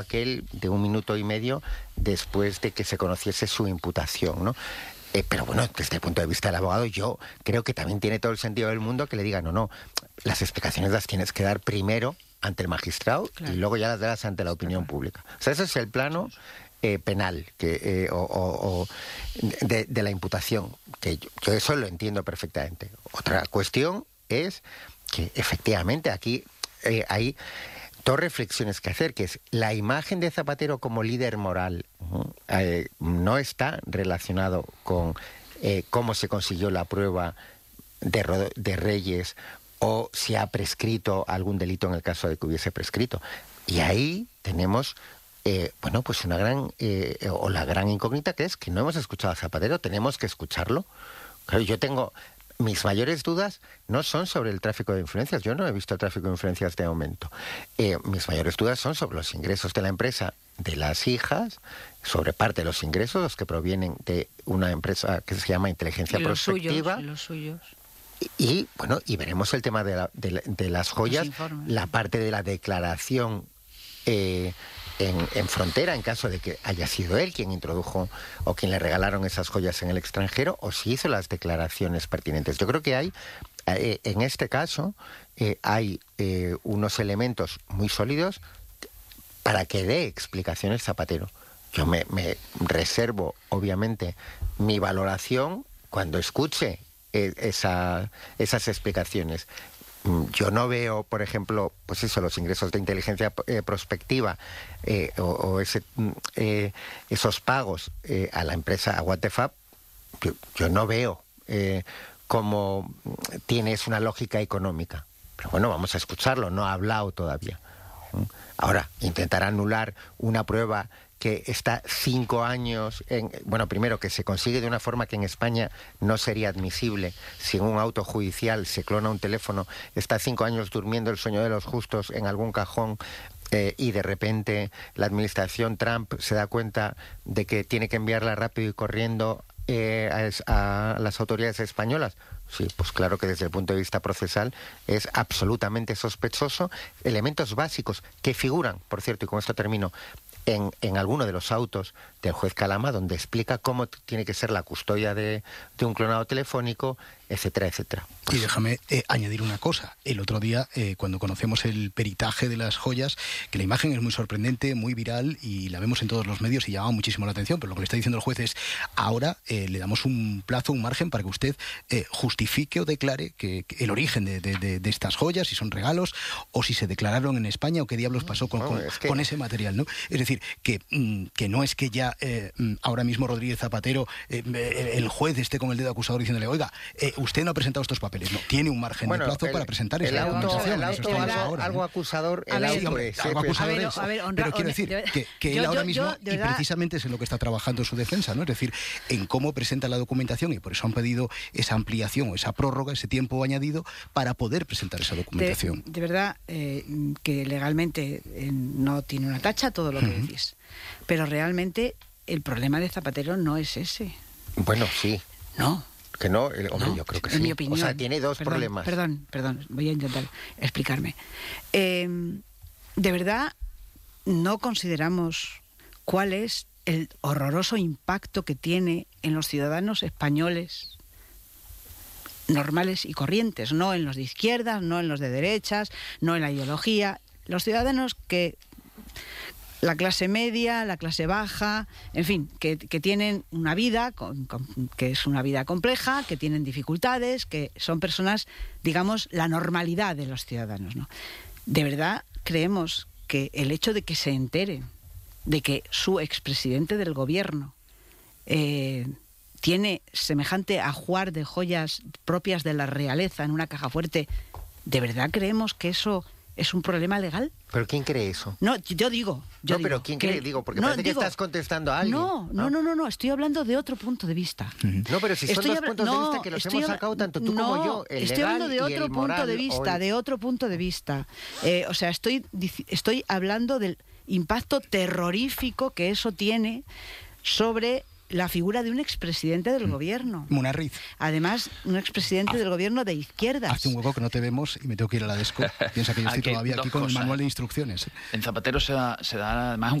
aquel de 1 minuto y medio después de que se conociese su imputación, ¿no? Pero bueno, desde el punto de vista del abogado, yo creo que también tiene todo el sentido del mundo que le digan, no, las explicaciones las tienes que dar primero ante el magistrado, claro, y luego ya las darás ante la opinión pública. O sea, ese es el plano penal de la imputación, que yo eso lo entiendo perfectamente. Otra cuestión es que efectivamente aquí hay dos reflexiones que hacer, que es la imagen de Zapatero como líder moral no está relacionado con cómo se consiguió la prueba de Reyes o si ha prescrito algún delito en el caso de que hubiese prescrito. Y ahí tenemos pues una gran o la gran incógnita, que es que no hemos escuchado a Zapatero, tenemos que escucharlo. Claro, yo tengo mis mayores dudas no son sobre el tráfico de influencias. Yo no he visto el tráfico de influencias de aumento. Mis mayores dudas son sobre los ingresos de la empresa de las hijas, sobre parte de los ingresos, los que provienen de una empresa que se llama Inteligencia Prospectiva. Los suyos. Y bueno, y veremos el tema de las joyas, la parte de la declaración en frontera, en caso de que haya sido él quien introdujo o quien le regalaron esas joyas en el extranjero, o si hizo las declaraciones pertinentes. Yo creo que hay, en este caso, hay unos elementos muy sólidos para que dé explicaciones Zapatero. Yo me reservo, obviamente, mi valoración cuando escuche esas explicaciones. Yo no veo, por ejemplo, pues eso, los ingresos de inteligencia prospectiva esos pagos a la empresa, a What the Fab. Yo no veo cómo tienes una lógica económica. Pero bueno, vamos a escucharlo, no ha hablado todavía. Ahora, intentar anular una prueba que está 5 años primero, que se consigue de una forma que en España no sería admisible. Si en un auto judicial se clona un teléfono, está 5 años durmiendo el sueño de los justos en algún cajón, y de repente la administración Trump se da cuenta de que tiene que enviarla rápido y corriendo a las autoridades españolas. Sí, pues claro que desde el punto de vista procesal es absolutamente sospechoso. Elementos básicos que figuran, por cierto, y con esto termino, en alguno de los autos del juez Calama, donde explica cómo tiene que ser la custodia de un clonado telefónico, etcétera, etcétera. Y déjame añadir una cosa. El otro día, cuando conocemos el peritaje de las joyas, que la imagen es muy sorprendente, muy viral, y la vemos en todos los medios y llama muchísimo la atención, pero lo que le está diciendo el juez es, ahora le damos un plazo, un margen, para que usted justifique o declare que el origen de estas joyas, si son regalos, o si se declararon en España, o qué diablos pasó con ese material, ¿no? Es decir, que no es que ya ahora mismo Rodríguez Zapatero, el juez esté con el dedo acusador diciéndole, oiga, usted no ha presentado estos papeles. No, tiene un margen de plazo para presentar esa documentación. Algo acusador, algo acusador es. Pero quiero decir que él ahora mismo, y precisamente es en lo que está trabajando su defensa, ¿no? Es decir, en cómo presenta la documentación, y por eso han pedido esa ampliación o esa prórroga, ese tiempo añadido, para poder presentar esa documentación. De verdad que legalmente no tiene una tacha todo lo que decís. Pero realmente el problema de Zapatero no es ese. Bueno, sí. No. Que no, hombre, yo creo que sí. En mi opinión. O sea, tiene dos problemas. Perdón, voy a intentar explicarme. De verdad, no consideramos cuál es el horroroso impacto que tiene en los ciudadanos españoles normales y corrientes, no en los de izquierdas, no en los de derechas, no en la ideología. Los ciudadanos que... la clase media, la clase baja, en fin, que tienen una vida que es una vida compleja, que tienen dificultades, que son personas, digamos, la normalidad de los ciudadanos, ¿no? De verdad creemos que el hecho de que se enteren de que su expresidente del gobierno tiene semejante ajuar de joyas propias de la realeza en una caja fuerte, ¿de verdad creemos que eso es un problema legal? ¿Pero quién cree eso? No, yo digo. Pero ¿quién cree? Digo, porque parece que estás contestando a alguien. No, estoy hablando de otro punto de vista. No, pero si son dos puntos de vista que los hemos sacado tanto tú como yo, el estoy legal hablando de otro punto de vista, de otro punto de vista. O sea, estoy hablando del impacto terrorífico que eso tiene sobre la figura de un expresidente del gobierno. Munarriz. Además, un expresidente del gobierno de izquierdas. Hace un hueco que no te vemos y me tengo que ir a la desco. Piensa que yo estoy todavía aquí con el manual de instrucciones. En Zapatero se da además